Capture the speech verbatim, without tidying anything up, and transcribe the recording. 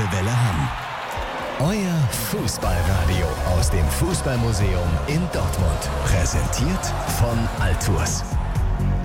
Welle Hamm. Euer Fußballradio aus dem Fußballmuseum in Dortmund. Präsentiert von Altours.